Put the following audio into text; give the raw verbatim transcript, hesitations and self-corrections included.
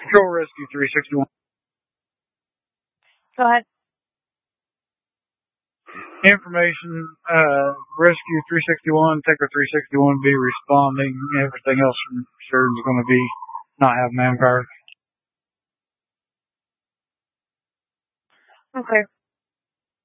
Control Rescue three sixty-one. Go ahead. Information, uh, Rescue three sixty-one, Ticker three sixty-one be responding. Everything else from Sheridan's going to be not have manpower. Okay.